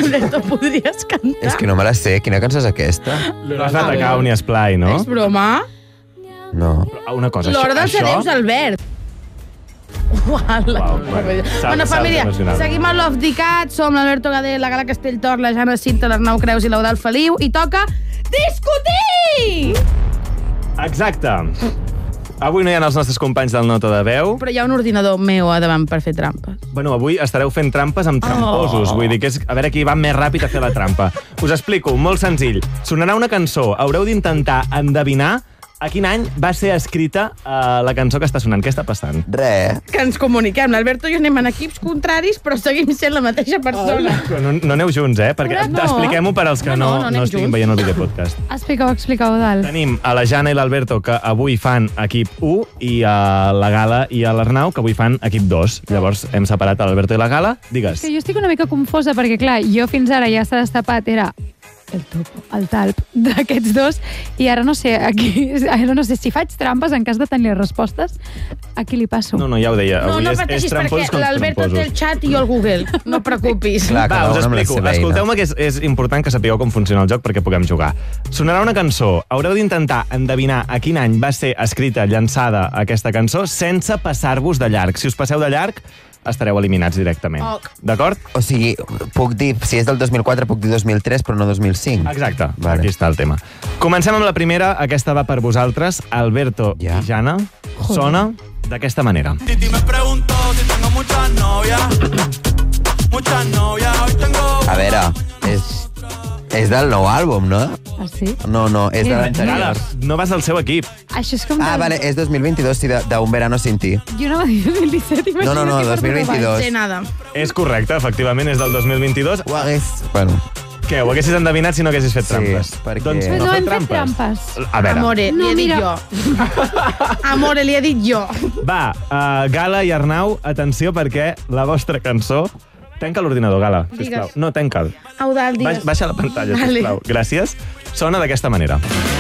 Alberto, podries cantar? És que no me la sé. Quina cançó és aquesta? No has anat a Cauni Esplai, no? És broma? No. Una cosa, L'hora dels hereus, Albert. Uala. Bueno, família, seguim a Love Dicat, som l'Alberto Gadell, la Gala Castelltor, la Jana Cinta, l'Arnau Creus i l'Eudald Feliu, i toca discutir! Exacte. Avui no hi ha els nostres companys del Nota de Veu. Però hi ha un ordinador meu a davant per fer trampes. Bueno, avui estareu fent trampes amb tramposos. Vull dir que és a veure qui va més ràpid a fer la trampa. Us explico, molt senzill. Sonarà una cançó, haureu d'intentar endevinar a quin any va ser escrita la cançó que està sonant. Què està passant? Res. Que ens comuniquem. L'Alberto i jo anem en equips contraris, però seguim sent la mateixa persona. No aneu junts, Perquè No. expliquem-ho per als que No no estiguin junts. veient el videopodcast. Explica-ho, Eudald. Tenim a la Jana i l'Alberto, que avui fan equip 1, i a la Gala i a l'Arnau, que avui fan equip 2. Llavors hem separat l'Alberto i la Gala. Digues. Que jo estic una mica confosa, perquè, clar, jo fins ara ja s'ha destapat, era el topo, el talp d'aquests dos, i ara no sé, si faig trampes en cas de tenir les respostes, a qui li passo? No, ja ho deia. No Avui és pateixis, tramposos perquè contra l'Alberto té el tramposos. xat i jo el Google. No et preocupis. Clar, Va, us cada un amb la explico. seva eina. Escolteu-me, que és important que sapigueu com funciona el joc perquè puguem jugar. Sonarà una cançó. Haureu d'intentar endevinar a quin any va ser escrita, llançada aquesta cançó, sense passar-vos de llarg. Si us passeu de llarg, estareu eliminats directament. D'acord? O sigui, puc dir, si és del 2004, puc dir 2003, però no 2005. Exacte, Vale. aquí està el tema. Comencem amb la primera, aquesta va per vosaltres. Alberto Ja. i Jana. Sona d'aquesta manera. Titi me preguntó si tengo muchas novias. Muchas novias, hoy tengo... A veure, és del nou àlbum, no? Ah, sí? No, és de l'anterior. Gala, no vas al seu equip. Això és com... Vale, és 2022, sí, d'un verano sin ti. Jo no va dir 2017, imagina't No, que per 2022. No sé nada. És correcte, efectivament, és del 2022. Ho hagués... Bueno, Què, ho haguessis endevinat si no haguessis fet Sí, trampes? perquè- Doncs Però no no feu hem fet trampes. trampes. A veure, Amore, li he dit jo. Amore, li he dit jo. va, Gala i Arnau, atenció perquè la vostra cançó... Tanca l'ordinador, Gala, sisplau. Digues. No, tanca'l. Eudald, digues. Baixa la pantalla, Vale. sisplau. Gràcies. Sona d'aquesta manera.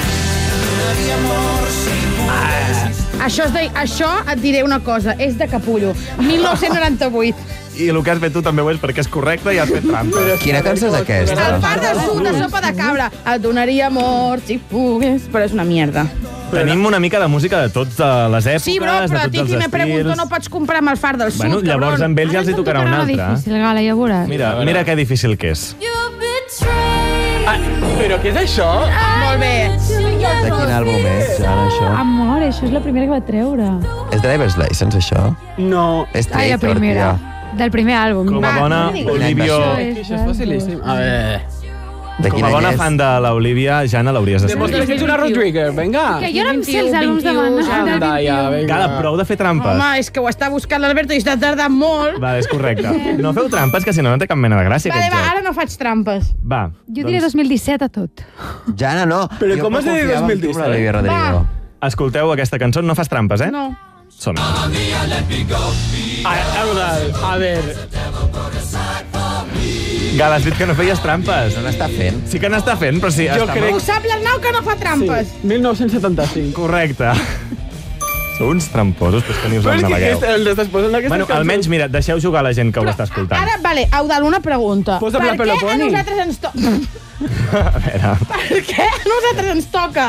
Això et diré una cosa, és de capullo. 1998. I el que has fet tu també ho és perquè és correcte i has fet trampes. quina cançó és aquesta? El far del sud de sopa de cabra. Et donaria amor si pogués, però és una mierda. Tenim una mica de música de totes les èpoques, Sí, però de tots Titi els me pregunto, estils. no pots comprar amb el far del sud, Bueno, llavors cabron. amb ells ja els hi tocarà un altre. Difícil, Gala, ja veuràs. Mira que difícil que és. Però què és això? Molt bé. De quin àlbum és, Jana, això? Amor, això és la primera que va treure. És Driver's License, això? No. És Ai, la Traitor, primera. tia. Del primer àlbum. Com a Va, bona no diguis. Olivia... Això és facilíssim. A veure... De Com quin a any bona és? fan de l'Olivia, Jana, l'hauries de saber. Demostra que ets una road trigger, venga. Que jo no em sé els àlbums de 21, del Anda, ja, 21. venga. Gala, prou de fer trampes. Home, és que ho està buscant l'Alberto i està tardant molt. Va, és correcte. No feu trampes, que si no, no té cap mena de gràcia, Vale, aquest va, joc. ara no faig trampes. Va. Jo diré 2017 a tot. Jana, no. Però Jo com has de dir confiava en tu, 2017? l'Olivia Rodrigo. Escolteu aquesta cançó, no fas trampes, No. Som-hi. A veure... Gala, has dit que no feies trampes. No n'està fent. Sí que n'està fent, però sí, Jo està crec- Ho sap l'Arnau que no fa trampes. Sí, 1975. correcte. Sou uns tramposos, però és que ni us Però en és que navegueu. el d'estàs posant aquestes Bueno, almenys, mira, deixeu jugar la gent que ho està escoltant. Ara, vale, Eudald, una pregunta. Posa'm la Per què a Peloponi. nosaltres ens toca? A veure... Per què a nosaltres ens toca